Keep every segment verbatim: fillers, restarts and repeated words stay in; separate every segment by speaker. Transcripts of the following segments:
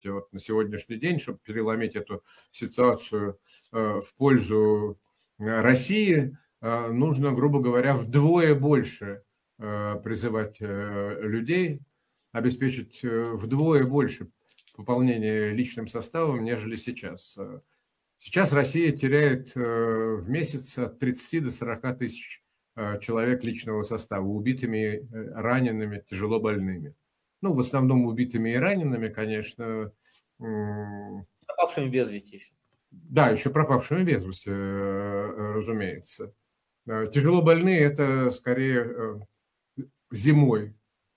Speaker 1: вот на сегодняшний день, чтобы переломить эту ситуацию в пользу России, нужно, грубо говоря, вдвое больше призывать людей, обеспечить вдвое больше пополнения личным составом, нежели сейчас. Сейчас Россия теряет в месяц от тридцати до сорока тысяч человек личного состава, убитыми, ранеными, тяжело больными. Ну, в основном убитыми и ранеными, конечно.
Speaker 2: Пропавшими без вести еще.
Speaker 1: Да, еще пропавшими без вести, разумеется. Тяжело больные – это скорее зимой,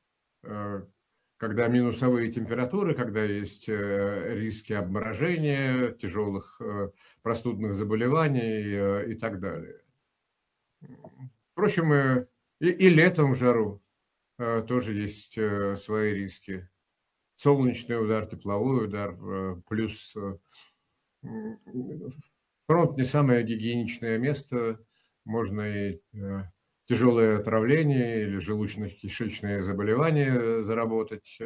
Speaker 1: когда минусовые температуры, когда есть риски обморожения, тяжелых простудных заболеваний и так далее. Впрочем, и, и летом в жару тоже есть свои риски. Солнечный удар, тепловой удар, плюс фронт не самое гигиеничное место, можно и тяжелое отравление или желудочно-кишечные заболевания заработать.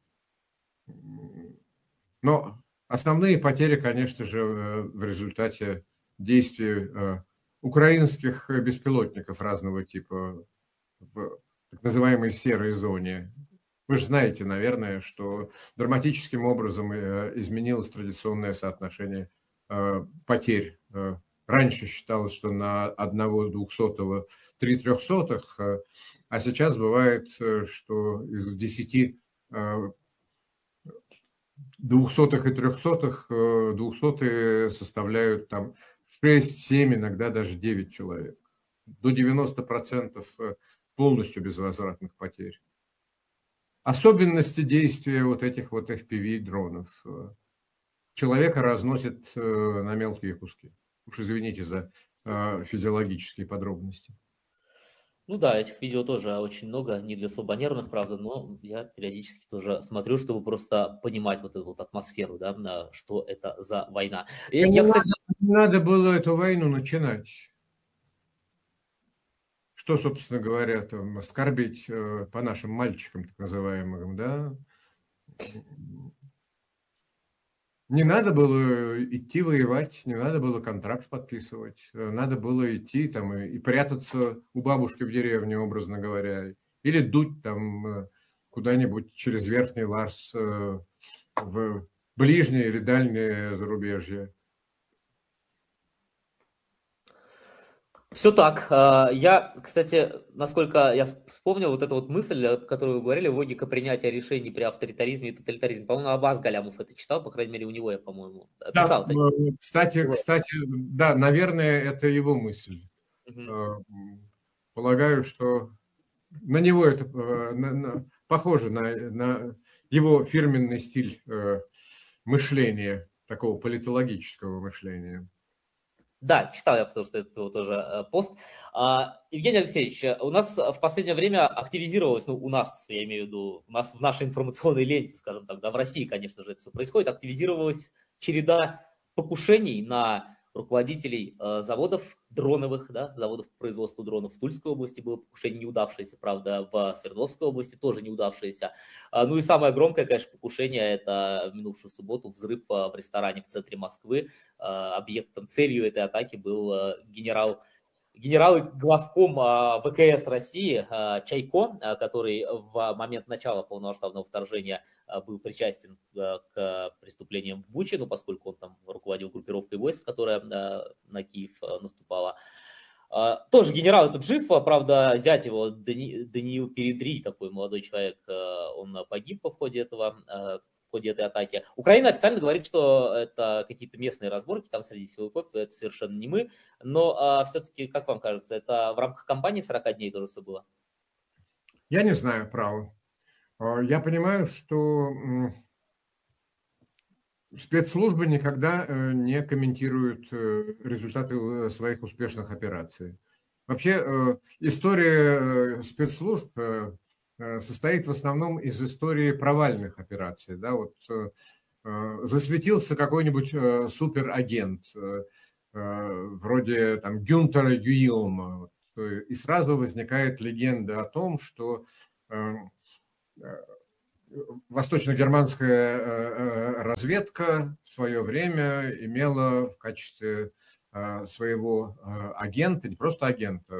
Speaker 1: Но основные потери, конечно же, в результате действий украинских беспилотников разного типа в так называемой серой зоне. Вы же знаете, наверное, что драматическим образом изменилось традиционное соотношение потерь. Раньше считалось, что на одного двухсотого три трехсотых, а сейчас бывает, что из десяти двухсотых и трехсотых двухсотые составляют там шесть, семь, иногда даже девять человек. До девяноста процентов полностью безвозвратных потерь. Особенности действия вот этих вот эф пи ви-дронов. Человека разносит на мелкие куски. Уж извините за физиологические подробности.
Speaker 2: Ну да, этих видео тоже очень много, не для слабонервных, правда, но я периодически тоже смотрю, чтобы просто понимать вот эту вот атмосферу, да, что это за война. Я,
Speaker 1: не,
Speaker 2: я, кстати...
Speaker 1: надо, не надо было эту войну начинать. Что, собственно говоря, там, оскорбить по нашим мальчикам, так называемым, да? Не надо было идти воевать, не надо было контракт подписывать, надо было идти там и, и прятаться у бабушки в деревне, образно говоря, или дуть там куда-нибудь через Верхний Ларс в ближнее или дальнее зарубежье.
Speaker 2: Все так. Я, кстати, насколько я вспомнил, вот эту вот мысль, о которой вы говорили, логика принятия решений при авторитаризме и тоталитаризме. По-моему, Аббас Галямов это читал, по крайней мере, у него я, по-моему, писал.
Speaker 1: Да, кстати, кстати, да, наверное, это его мысль. Угу. Полагаю, что на него это на, на, похоже на, на его фирменный стиль мышления, такого политологического мышления.
Speaker 2: Да, читал я, потому что это тоже э, пост. А, Евгений Алексеевич, у нас в последнее время активизировалось, ну, у нас, я имею в виду, у нас в нашей информационной ленте, скажем так, да, в России, конечно же, это все происходит, активизировалась череда покушений на руководителей э, заводов дроновых, да, заводов по производству дронов. В Тульской области было покушение неудавшееся, правда, в Свердловской области тоже неудавшееся. А, ну и самое громкое, конечно, покушение, это в минувшую субботу взрыв в ресторане в центре Москвы. Объектом, целью этой атаки был генерал, генерал и главком вэ ка эс России Чайко, который в момент начала полномасштабного вторжения был причастен к преступлениям в Буче, ну, поскольку он там руководил группировкой войск, которая на Киев наступала. Тоже генерал этот жив, правда, зять его, Дани, Даниил Передри, такой молодой человек, он погиб в ходе этого в ходе этой атаки. Украина официально говорит, что это какие-то местные разборки, там среди силовиков, это совершенно не мы. Но а, все-таки, как вам кажется, это в рамках кампании сорока дней тоже все было?
Speaker 1: Я не знаю, право. Я понимаю, что спецслужбы никогда не комментируют результаты своих успешных операций. Вообще, история спецслужб состоит в основном из истории провальных операций. Да? Вот засветился какой-нибудь суперагент, вроде там Гюнтера Гюйома, и сразу возникает легенда о том, что восточно-германская разведка в свое время имела в качестве своего агента, не просто агента,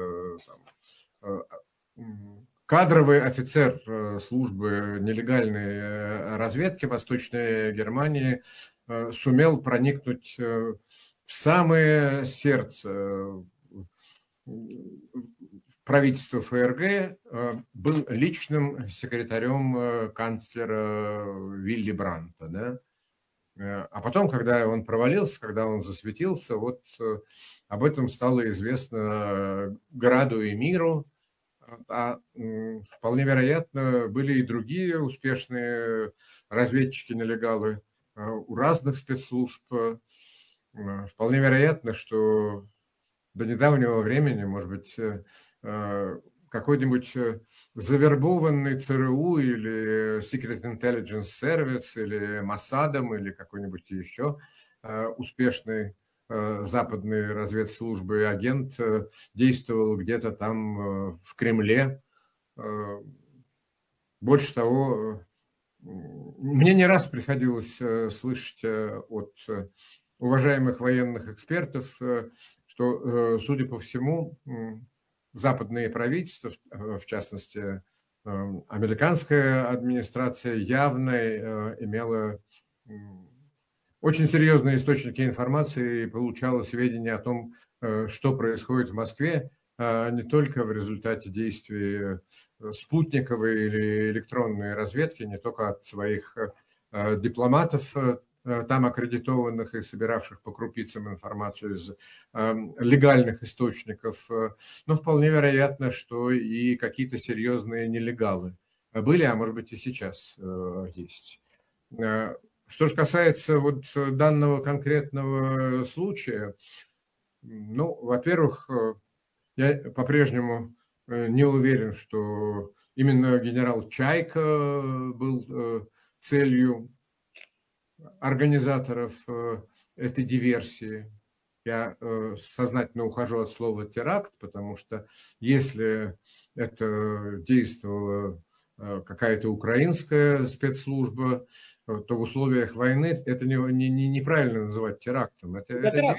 Speaker 1: кадровый офицер службы нелегальной разведки Восточной Германии сумел проникнуть в самое сердце правительства ФРГ, был личным секретарем канцлера Вилли Брандта. Да? А потом, когда он провалился, когда он засветился, вот об этом стало известно граду и миру. А вполне вероятно, были и другие успешные разведчики-нелегалы у разных спецслужб. Вполне вероятно, что до недавнего времени, может быть, какой-нибудь завербованный ЦРУ или Secret Intelligence Service или Моссадом или какой-нибудь еще успешный западной разведслужбы агент действовал где-то там в Кремле. Больше того, мне не раз приходилось слышать от уважаемых военных экспертов, что, судя по всему, западные правительства, в частности, американская администрация, явно имела очень серьезные источники информации и получала сведения о том, что происходит в Москве, не только в результате действий спутниковой или электронной разведки, не только от своих дипломатов, там аккредитованных и собиравших по крупицам информацию из легальных источников, но вполне вероятно, что и какие-то серьезные нелегалы были, а может быть и сейчас есть. Что же касается вот данного конкретного случая, ну, во-первых, я по-прежнему не уверен, что именно генерал Чайка был целью организаторов этой диверсии. Я сознательно ухожу от слова теракт, потому что если это действовала какая-то украинская спецслужба, то в условиях войны это не, не, неправильно называть терактом. Это, это,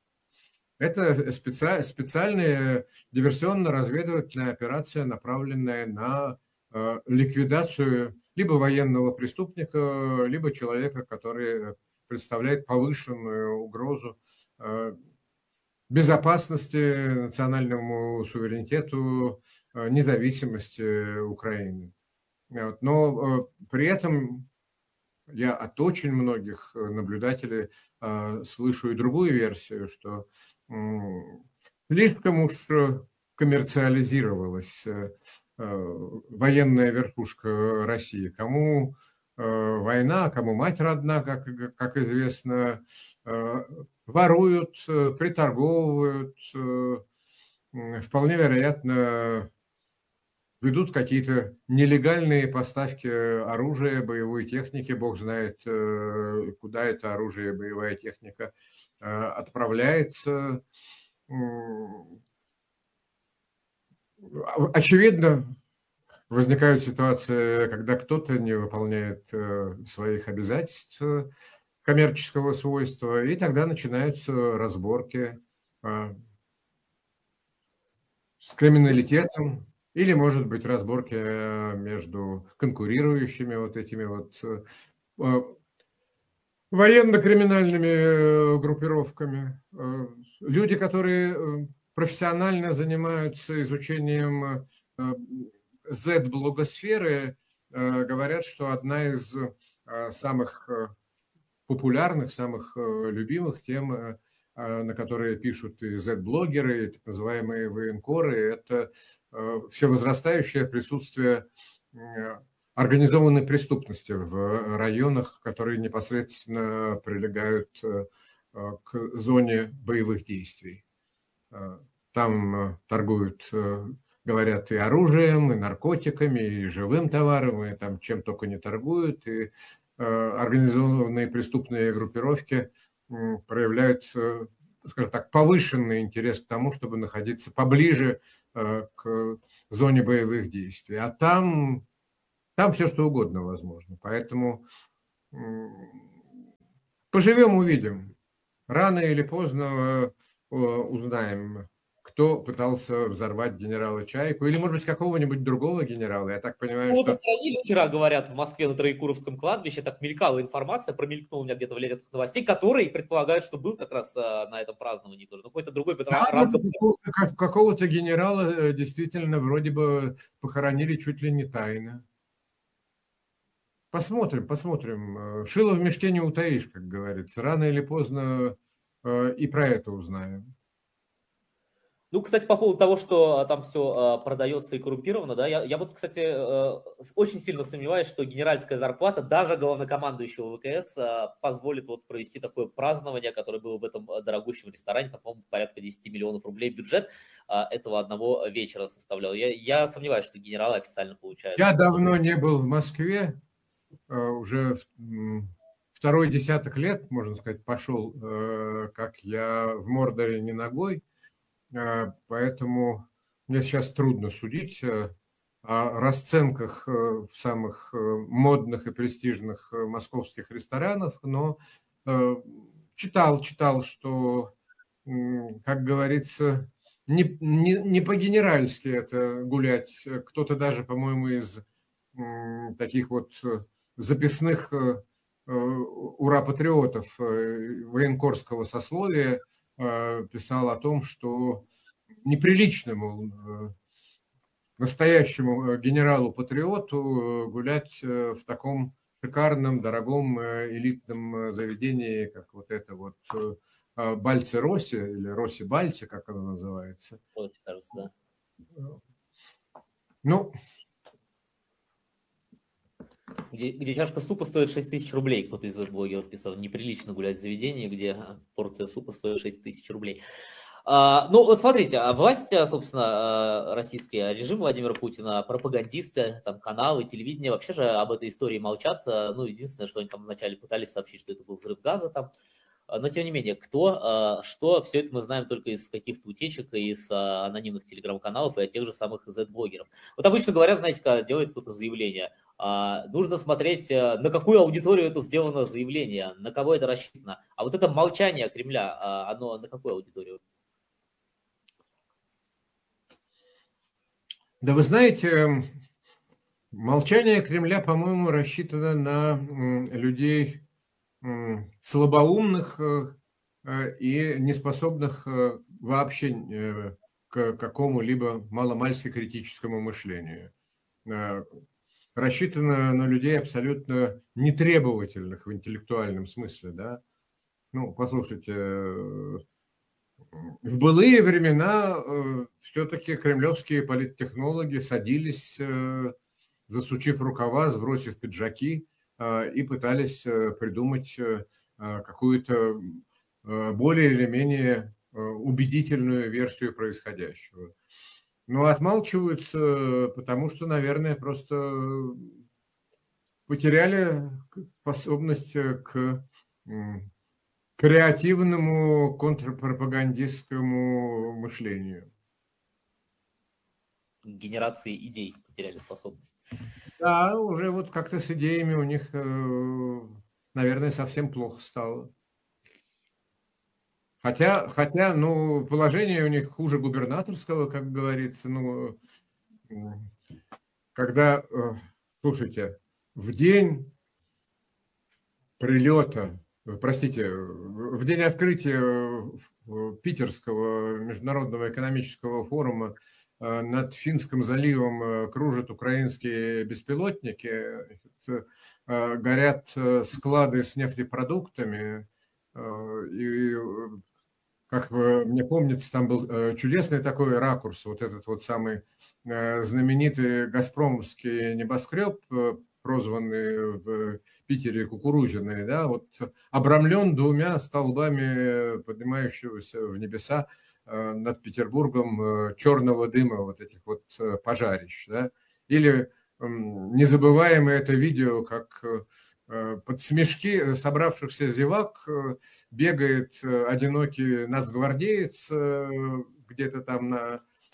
Speaker 1: это специ, специальная диверсионно-разведывательная операция, направленная на э, ликвидацию либо военного преступника, либо человека, который представляет повышенную угрозу э, безопасности, национальному суверенитету, э, независимости Украины. Вот. Но э, при этом я от очень многих наблюдателей э, слышу и другую версию, что э, слишком уж коммерциализировалась э, военная верхушка России. Кому э, война, кому мать родна, как, как известно, э, воруют, приторговывают, э, вполне вероятно, ведут какие-то нелегальные поставки оружия, боевой техники. Бог знает, куда это оружие, боевая техника отправляется. Очевидно, возникают ситуации, когда кто-то не выполняет своих обязательств коммерческого свойства, и тогда начинаются разборки с криминалитетом, или, может быть, разборки между конкурирующими вот этими вот военно-криминальными группировками. Люди, которые профессионально занимаются изучением Z-блогосферы, говорят, что одна из самых популярных, самых любимых тем, на которые пишут и Z-блогеры, и так называемые военкоры, это все возрастающее присутствие организованной преступности в районах, которые непосредственно прилегают к зоне боевых действий. Там торгуют, говорят, и оружием, и наркотиками, и живым товаром, и там чем только не торгуют, и организованные преступные группировки проявляют, скажем так, повышенный интерес к тому, чтобы находиться поближе к зоне боевых действий. А там Там все что угодно возможно. Поэтому поживем, увидим. Рано или поздно узнаем, кто пытался взорвать генерала Чайку, или, может быть, какого-нибудь другого генерала. Я так понимаю,
Speaker 2: Ну, вот
Speaker 1: что...
Speaker 2: отстранили вчера, говорят, в Москве на Троекуровском кладбище, так мелькала информация, промелькнула у меня где-то в лентах новостей, который предполагают, что был как раз а, на этом праздновании тоже. Ну, какой-то другой
Speaker 1: Да,
Speaker 2: ранга.
Speaker 1: да, какого-то генерала действительно вроде бы похоронили чуть ли не тайно. Посмотрим, посмотрим. Шило в мешке не утаишь, как говорится. Рано или поздно и про это узнаем.
Speaker 2: Ну, кстати, по поводу того, что там все продается и коррумпировано, да, я, я вот, кстати, очень сильно сомневаюсь, что генеральская зарплата даже главнокомандующего ВКС позволит вот провести такое празднование, которое было в этом дорогущем ресторане, там, по-моему, порядка десять миллионов рублей бюджет этого одного вечера составлял. Я, я сомневаюсь, что генералы официально получают.
Speaker 1: Я давно не был в Москве, уже второй десяток лет, можно сказать, пошел, как я в Мордоре не ногой. Поэтому мне сейчас трудно судить о расценках в самых модных и престижных московских ресторанах, но читал, читал, что, как говорится, не, не, не по-генеральски это гулять. Кто-то даже, по-моему, из таких вот записных ура-патриотов военкорского сословия писал о том, что неприлично, мол, настоящему генералу-патриоту гулять в таком шикарном, дорогом, элитном заведении, как вот это вот Бальце-Росси, или Росси-Бальце, как оно называется.
Speaker 2: Вот, кажется, да.
Speaker 1: Ну,
Speaker 2: Где, где чашка супа стоит шесть тысяч рублей, кто-то из блогеров писал. Неприлично гулять в заведении, где порция супа стоит шесть тысяч рублей. А, ну, вот смотрите, власть, собственно, российский режим Владимира Путина, пропагандисты, там, каналы, телевидение, вообще же об этой истории молчат. Ну, единственное, что они там вначале пытались сообщить, что это был взрыв газа там. Но, тем не менее, кто, что, все это мы знаем только из каких-то утечек, и из анонимных телеграм-каналов, и от тех же самых зет-блогеров. Вот обычно говорят, знаете, когда делает кто-то заявление, нужно смотреть, на какую аудиторию это сделано заявление, на кого это рассчитано. А вот это молчание Кремля, оно на какую аудиторию?
Speaker 1: Да вы знаете, молчание Кремля, по-моему, рассчитано на людей слабоумных и неспособных вообще к какому-либо маломальски критическому мышлению. Рассчитано на людей абсолютно нетребовательных в интеллектуальном смысле, да. Ну, послушайте, в былые времена все-таки кремлевские политтехнологи садились, засучив рукава, сбросив пиджаки, и пытались придумать какую-то более или менее убедительную версию происходящего. Но отмалчиваются, потому что, наверное, просто потеряли способность к креативному контрпропагандистскому мышлению.
Speaker 2: Генерации идей потеряли способность.
Speaker 1: Да, уже вот как-то с идеями у них, наверное, совсем плохо стало. Хотя, хотя, ну, положение у них хуже губернаторского, как говорится. Ну, когда, слушайте, в день прилета, простите, в день открытия Питерского международного экономического форума над Финским заливом кружат украинские беспилотники, горят склады с нефтепродуктами, и, как мне помнится, там был чудесный такой ракурс, вот этот вот самый знаменитый газпромовский небоскреб, прозванный в Питере Кукурузиной, да, вот обрамлен двумя столбами поднимающегося в небеса над Петербургом черного дыма, вот этих вот пожарищ, да. Или незабываемое это видео, как под смешки собравшихся зевак бегает одинокий нацгвардеец где-то там на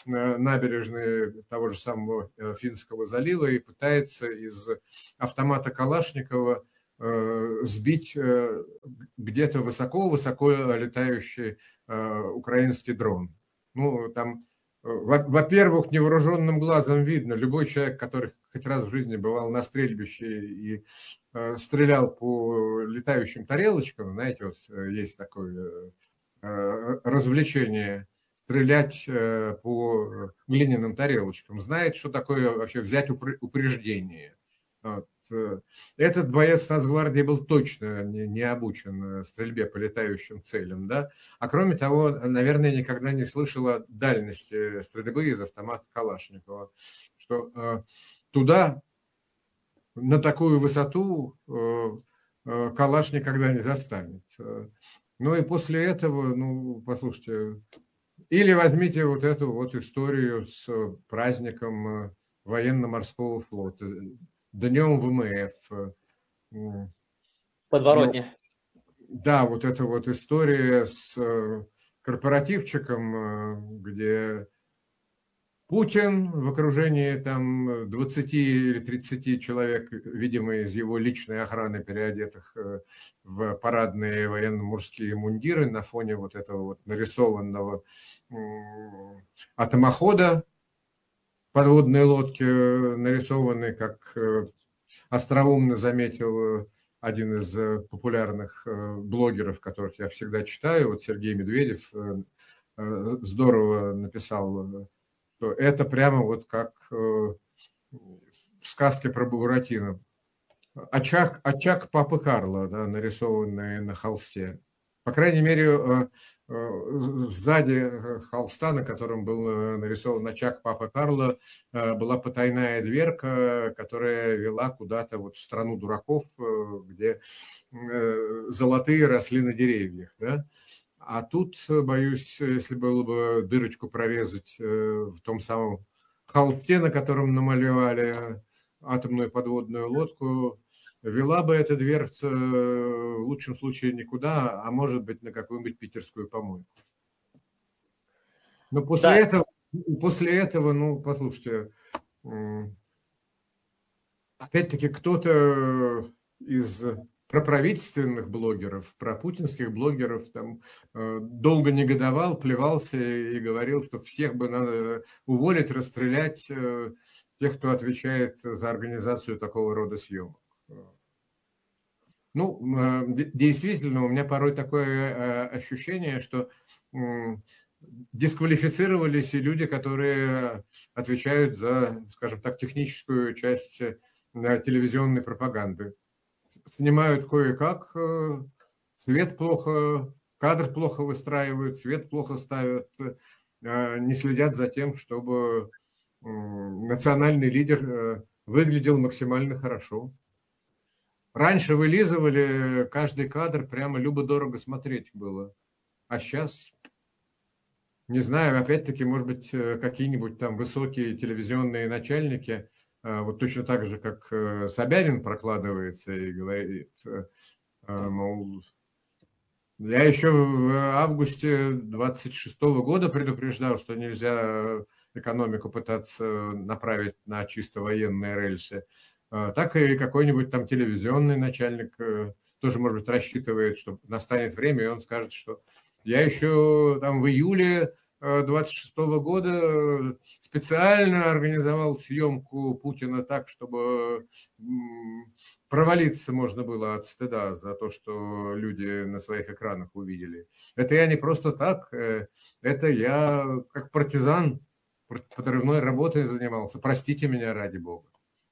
Speaker 1: набережные того же самого Финского залива и пытается из автомата Калашникова сбить где-то высоко-высоко летающий украинский дрон. Ну, там, во-первых, невооруженным глазом видно, любой человек, который хоть раз в жизни бывал на стрельбище и стрелял по летающим тарелочкам, знаете, вот есть такое развлечение, стрелять по глиняным тарелочкам, знает, что такое вообще взять упреждение. Вот. Этот боец Нацгвардии был точно не, не обучен стрельбе по летающим целям, да? А кроме того, наверное, никогда не слышал о дальности стрельбы из автомата Калашникова, что э, туда, на такую высоту, э, э, Калаш никогда не застанет. Ну и после этого, ну, послушайте, или возьмите вот эту вот историю с праздником военно-морского флота, Днем ВМФ.
Speaker 2: Подворотня.
Speaker 1: Ну, да, вот эта вот история с корпоративчиком, где Путин в окружении там двадцати или тридцати человек, видимо, из его личной охраны, переодетых в парадные военно-мужские мундиры на фоне вот этого вот нарисованного атомохода, подводные лодки, нарисованные, как остроумно заметил один из популярных блогеров, которых я всегда читаю, вот Сергей Медведев, здорово написал, что это прямо вот как в сказке про Буратино. Очаг, очаг папы Карла, да, нарисованный на холсте. По крайней мере, сзади холста, на котором был нарисован очаг папы Карла, была потайная дверка, которая вела куда-то вот в страну дураков, где золотые росли на деревьях. Да? А тут, боюсь, если было бы дырочку прорезать в том самом холсте, на котором намалевали атомную подводную лодку, вела бы эта дверца в лучшем случае никуда, а может быть на какую-нибудь питерскую помойку. Но после
Speaker 2: Да.
Speaker 1: этого, после этого, ну, послушайте, опять-таки кто-то из проправительственных блогеров, пропутинских блогеров там долго негодовал, плевался и говорил, что всех бы надо уволить, расстрелять, тех, кто отвечает за организацию такого рода съемок. Ну, действительно, у меня порой такое ощущение, что дисквалифицировались и люди, которые отвечают за, скажем так, техническую часть телевизионной пропаганды. Снимают кое-как, свет плохо, кадр плохо выстраивают, свет плохо ставят, не следят за тем, чтобы национальный лидер выглядел максимально хорошо. Раньше вылизывали каждый кадр, прямо любо-дорого смотреть было. А сейчас, не знаю, опять-таки, может быть, какие-нибудь там высокие телевизионные начальники, вот точно так же, как Собянин прокладывается и говорит, мол, я еще в августе двадцать шестого года предупреждал, что нельзя экономику пытаться направить на чисто военные рельсы. Так и какой-нибудь там телевизионный начальник тоже, может быть, рассчитывает, что настанет время, и он скажет, что я еще там в июле двадцать шестого года специально организовал съемку Путина так, чтобы провалиться можно было от стыда за то, что люди на своих экранах увидели. Это я не просто так, это я как партизан подрывной работой занимался. Простите меня, ради бога.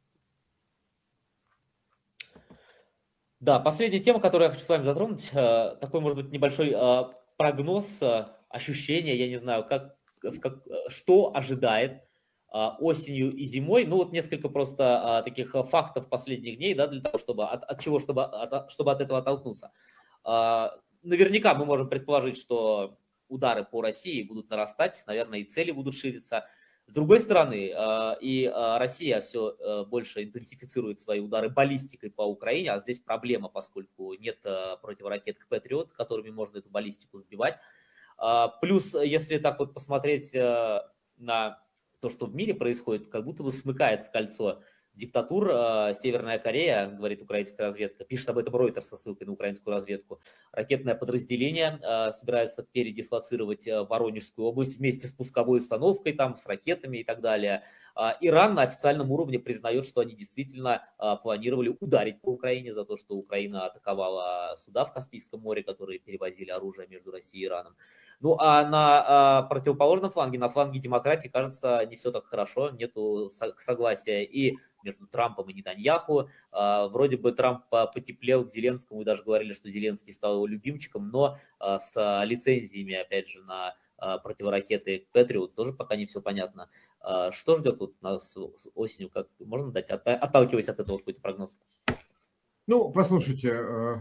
Speaker 2: Да, последняя тема, которую я хочу с вами затронуть, такой, может быть, небольшой прогноз, ощущение, я не знаю, как, как, что ожидает осенью и зимой. Ну вот несколько просто таких фактов последних дней, да, для того, чтобы от, от чего, чтобы от, чтобы от этого оттолкнуться. Наверняка мы можем предположить, что удары по России будут нарастать, наверное, и цели будут шириться. С другой стороны, и Россия все больше интенсифицирует свои удары баллистикой по Украине, а здесь проблема, поскольку нет противоракеток Патриот, которыми можно эту баллистику сбивать. Плюс, если так вот посмотреть на то, что в мире происходит, как будто бы смыкается кольцо диктатур. Северная Корея, говорит украинская разведка, пишет об этом Reuters со ссылкой на украинскую разведку. Ракетное подразделение собирается передислоцировать Воронежскую область вместе с пусковой установкой, там, с ракетами и так далее. Иран на официальном уровне признает, что они действительно планировали ударить по Украине за то, что Украина атаковала суда в Каспийском море, которые перевозили оружие между Россией и Ираном. Ну а на а, противоположном фланге, на фланге демократии, кажется, не все так хорошо, нету согласия и между Трампом и Нетаньяху. А, вроде бы Трамп потеплел к Зеленскому, и даже говорили, что Зеленский стал его любимчиком, но а, с лицензиями, опять же, на а, противоракеты Патриот тоже пока не все понятно. А, что ждет вот нас осенью? Как можно дать, отталкиваясь от этого, какой-то прогноз?
Speaker 1: Ну, послушайте,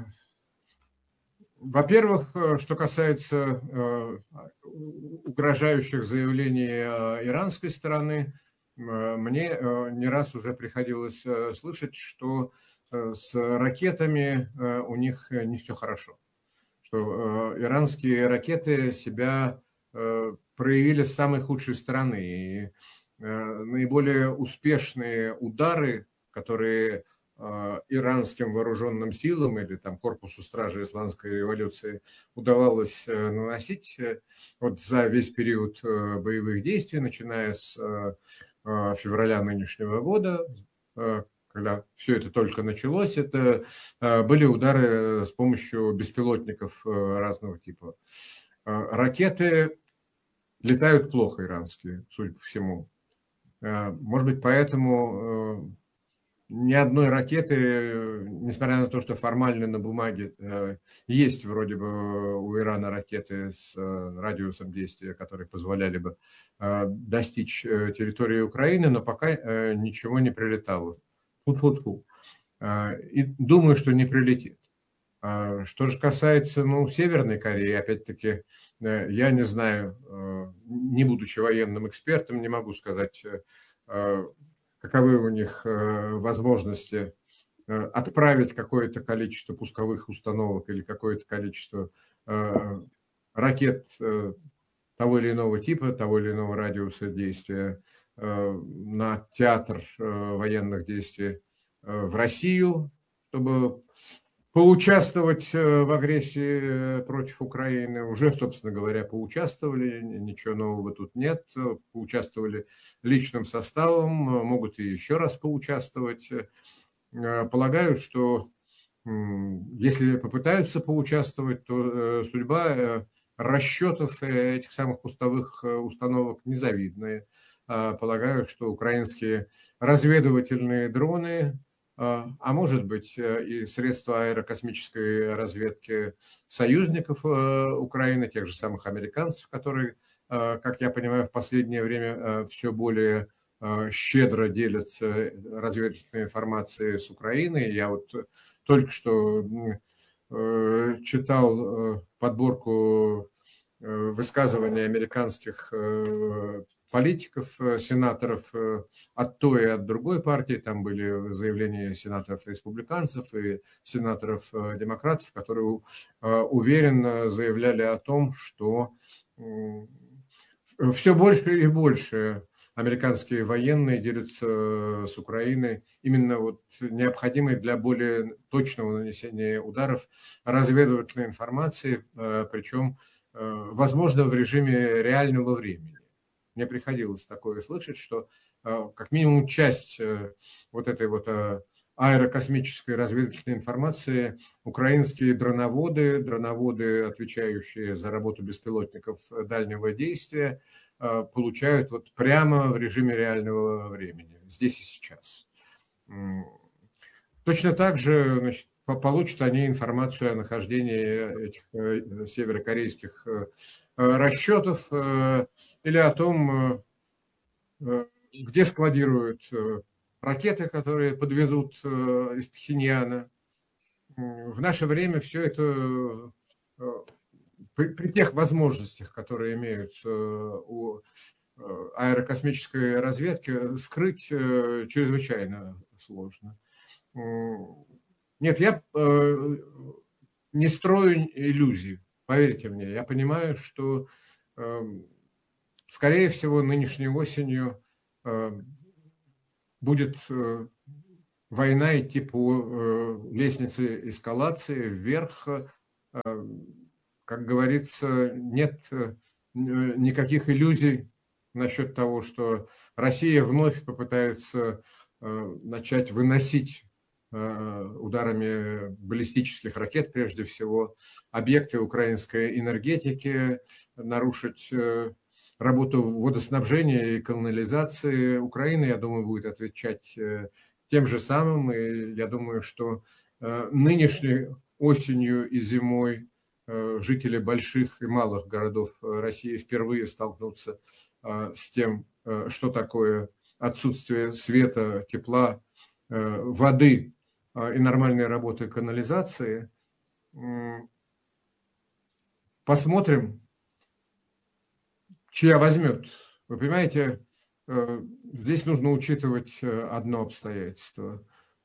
Speaker 1: во-первых, что касается угрожающих заявлений иранской стороны, мне не раз уже приходилось слышать, что с ракетами у них не все хорошо, что иранские ракеты себя проявили с самой худшей стороны, и наиболее успешные удары, которые иранским вооруженным силам или там корпусу стражи исламской революции удавалось наносить вот за весь период боевых действий, начиная с февраля нынешнего года, когда все это только началось, это были удары с помощью беспилотников разного типа. Ракеты летают плохо иранские, судя по всему. Может быть, поэтому ни одной ракеты, несмотря на то, что формально на бумаге есть вроде бы у Ирана ракеты с радиусом действия, которые позволяли бы достичь территории Украины, но пока ничего не прилетало. Фу-фу-фу. И думаю, что не прилетит. Что же касается, ну, Северной Кореи, опять-таки, я не знаю, не будучи военным экспертом, не могу сказать, каковы у них возможности отправить какое-то количество пусковых установок или какое-то количество ракет того или иного типа, того или иного радиуса действия на театр военных действий в Россию, чтобы поучаствовать в агрессии против Украины. Уже, собственно говоря, поучаствовали, ничего нового тут нет. Поучаствовали личным составом, могут и еще раз поучаствовать. Полагаю, что если попытаются поучаствовать, то судьба расчетов этих самых пусковых установок незавидная. Полагаю, что украинские разведывательные дроны, а может быть и средства аэрокосмической разведки союзников Украины, тех же самых американцев, которые, как я понимаю, в последнее время все более щедро делятся разведывательной информацией с Украиной. Я вот только что читал подборку высказываний американских политиков, сенаторов от той и от другой партии. Там были заявления сенаторов-республиканцев и сенаторов-демократов, которые уверенно заявляли о том, что все больше и больше американские военные делятся с Украиной именно вот необходимой для более точного нанесения ударов разведывательной информации, причем, возможно, в режиме реального времени. Мне приходилось такое слышать, что как минимум часть вот этой вот аэрокосмической разведывательной информации украинские дроноводы, дроноводы, отвечающие за работу беспилотников дальнего действия, получают вот прямо в режиме реального времени, здесь и сейчас. Точно так же, значит, получат они информацию о нахождении этих северокорейских расчетов или о том, где складируют ракеты, которые подвезут из Пхеньяна. В наше время все это при, при тех возможностях, которые имеются у аэрокосмической разведки, скрыть чрезвычайно сложно. Нет, я не строю иллюзий, поверьте мне. Я понимаю, что скорее всего, нынешней осенью будет война идти по лестнице эскалации вверх. Как говорится, нет никаких иллюзий насчет того, что Россия вновь попытается начать выносить ударами баллистических ракет, прежде всего, объекты украинской энергетики, нарушить работу водоснабжения и канализации. Украина, я думаю, будет отвечать тем же самым. И я думаю, что нынешней осенью и зимой жители больших и малых городов России впервые столкнутся с тем, что такое отсутствие света, тепла, воды и нормальной работы канализации. Посмотрим, чья возьмет. Вы понимаете, здесь нужно учитывать одно обстоятельство.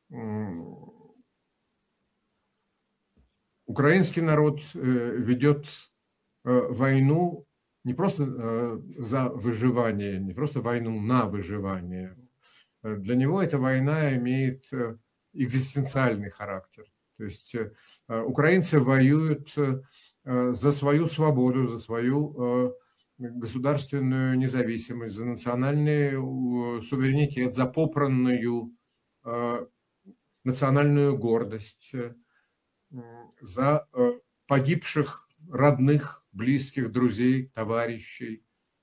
Speaker 1: Украинский народ ведет войну не просто за выживание, не просто войну на выживание. Для него эта война имеет экзистенциальный характер. То есть украинцы воюют за свою свободу, за свою государственную независимость, за национальный суверенитет, за попранную национальную гордость, за погибших родных, близких, друзей, товарищей.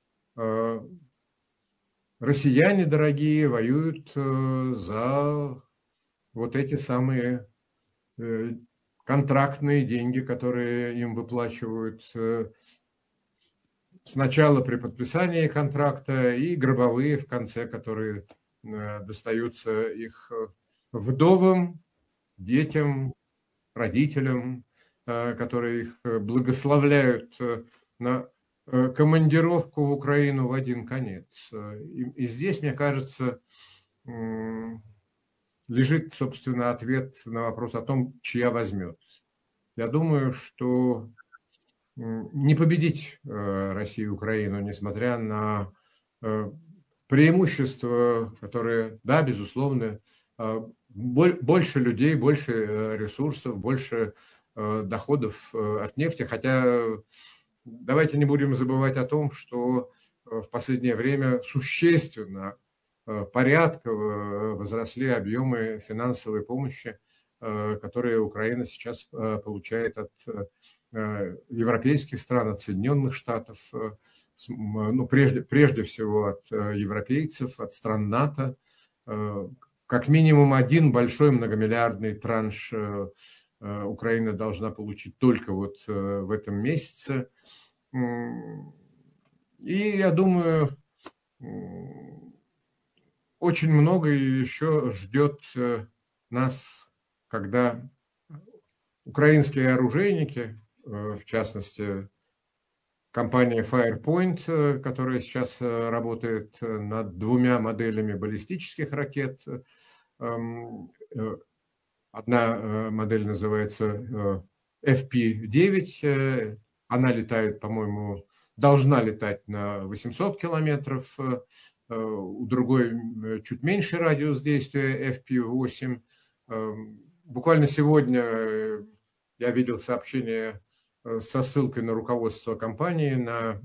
Speaker 1: Россияне, дорогие, воюют за вот эти самые контрактные деньги, которые им выплачивают сначала при подписании контракта и гробовые в конце, которые достаются их вдовам, детям, родителям, которые их благословляют на командировку в Украину в один конец. И, и здесь, мне кажется, лежит, собственно, ответ на вопрос о том, чья возьмет. Я думаю, что не победить Россию и Украину, несмотря на преимущества, которые, да, безусловно, больше людей, больше ресурсов, больше доходов от нефти. Хотя давайте не будем забывать о том, что в последнее время существенно, порядково возросли объемы финансовой помощи, которые Украина сейчас получает от европейских стран, от Соединенных Штатов, ну, прежде, прежде всего от европейцев, от стран НАТО. Как минимум один большой многомиллиардный транш Украина должна получить только вот в этом месяце. И я думаю, очень много еще ждет нас, когда украинские оружейники, в частности, компания Firepoint, которая сейчас работает над двумя моделями баллистических ракет. Одна модель называется эф пи девять. Она летает, по-моему, должна летать на восемьсот километров. У другой чуть меньше радиус действия эф пи восемь. Буквально сегодня я видел сообщение со ссылкой на руководство компании, на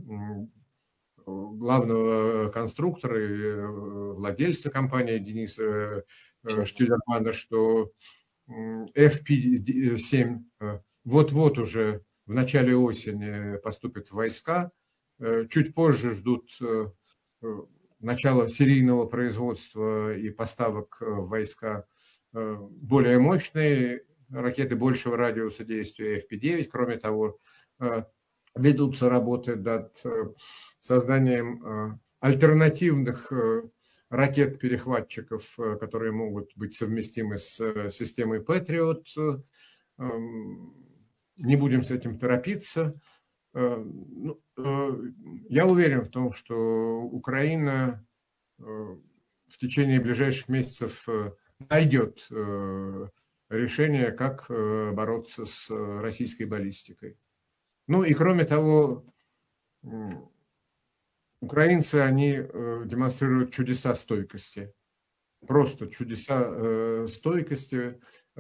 Speaker 1: главного конструктора и владельца компании Дениса Штиллермана, что эф пи семь вот-вот уже в начале осени поступит в войска. Чуть позже ждут начала серийного производства и поставок в войска более мощные ракеты большего радиуса действия эф пи девять. Кроме того, ведутся работы над созданием альтернативных ракет-перехватчиков, которые могут быть совместимы с системой Patriot. Не будем с этим торопиться. Я уверен в том, что Украина в течение ближайших месяцев найдет решение, как бороться с российской баллистикой. Ну и кроме того, украинцы, они демонстрируют чудеса стойкости. Просто чудеса стойкости.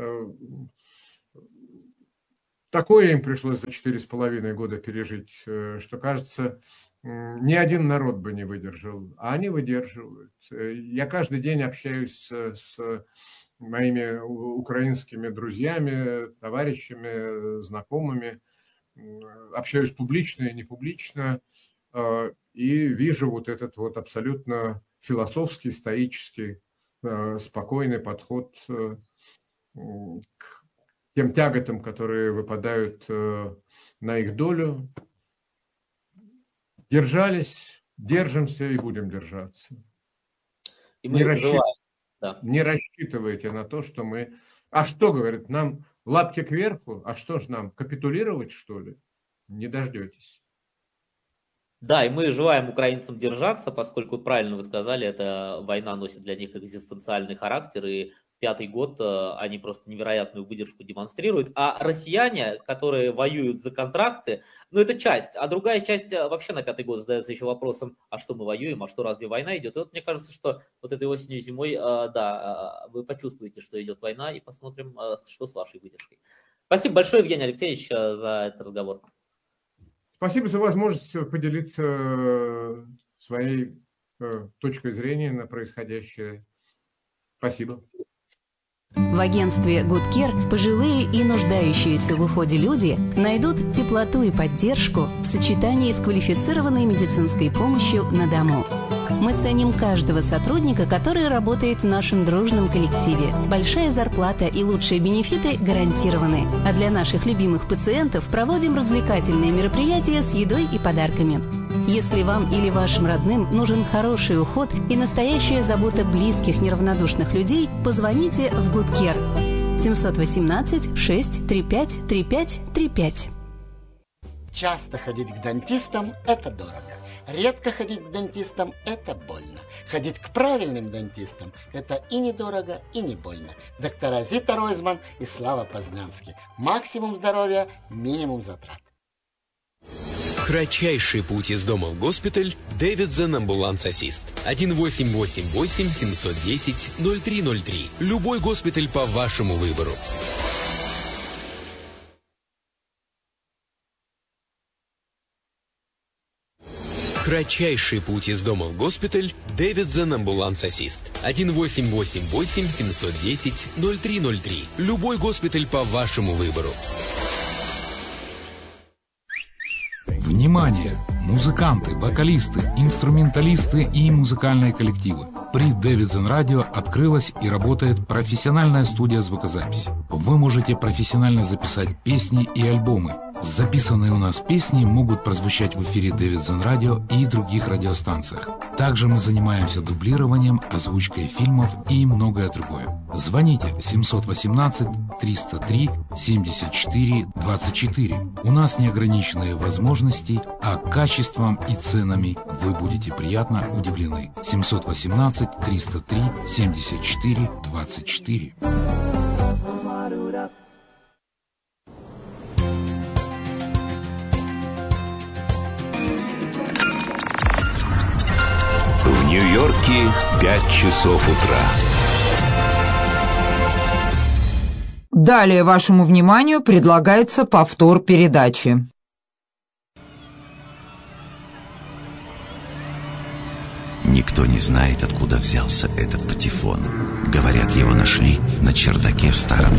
Speaker 1: Такое им пришлось за четыре с половиной года пережить, что, кажется, ни один народ бы не выдержал, а они выдерживают. Я каждый день общаюсь с, с моими украинскими друзьями, товарищами, знакомыми, общаюсь публично и непублично, и вижу вот этот вот абсолютно философский, стоический, спокойный подход к тем тяготам, которые выпадают на их долю. Держались, держимся и будем держаться. И мы не, рассчит... да. не рассчитывайте на то, что мы... А что, говорит, нам лапки кверху? А что ж нам, капитулировать, что ли? Не дождетесь.
Speaker 2: Да, и мы желаем украинцам держаться, поскольку, правильно вы сказали, эта война носит для них экзистенциальный характер, и пятый год они просто невероятную выдержку демонстрируют. А россияне, которые воюют за контракты, ну это часть, а другая часть вообще на пятый год задается еще вопросом, а что мы воюем, а что разве война идет? И вот мне кажется, что вот этой осенью и зимой, да, вы почувствуете, что идет война, и посмотрим, что с вашей выдержкой. Спасибо большое, Евгений Алексеевич, за этот разговор.
Speaker 1: Спасибо за возможность поделиться своей точкой зрения на происходящее. Спасибо.
Speaker 3: В агентстве Good Care пожилые и нуждающиеся в уходе люди найдут теплоту и поддержку в сочетании с квалифицированной медицинской помощью на дому. Мы ценим каждого сотрудника, который работает в нашем дружном коллективе. Большая зарплата и лучшие бенефиты гарантированы. А для наших любимых пациентов проводим развлекательные мероприятия с едой и подарками. Если вам или вашим родным нужен хороший уход и настоящая забота близких неравнодушных людей, позвоните в Good Care семь один восемь шесть три пять три пять три пять.
Speaker 4: Часто ходить к дантистам – это дорого. Редко ходить к дантистам – это больно. Ходить к правильным дантистам – это и недорого, и не больно. Доктора Зита Ройзман и Слава Познанский. Максимум здоровья, минимум затрат.
Speaker 5: Кратчайший путь из дома в госпиталь. Davidson Ambulance Assist. один восемь восемь восемь семь один ноль ноль три ноль три. Любой госпиталь по вашему выбору. Кратчайший путь из дома в госпиталь. Davidson Ambulance Assist. один восемь восемь восемь семь один ноль ноль три ноль три. Любой госпиталь по вашему выбору.
Speaker 6: Внимание! Музыканты, вокалисты, инструменталисты и музыкальные коллективы. При Davidson Radio открылась и работает профессиональная студия звукозаписи. Вы можете профессионально записать песни и альбомы. Записанные у нас песни могут прозвучать в эфире Davidson Radio и других радиостанциях. Также мы занимаемся дублированием, озвучкой фильмов и многое другое. Звоните семь один восемь триста три семьдесят четыре двадцать четыре. У нас неограниченные возможности, а качеством и ценами вы будете приятно удивлены. семь один восемь триста три семьдесят четыре двадцать четыре.
Speaker 7: В Нью-Йорке пять часов утра.
Speaker 8: Далее вашему вниманию предлагается повтор передачи.
Speaker 9: Никто не знает, откуда взялся этот патефон. Говорят, его нашли на чердаке в старом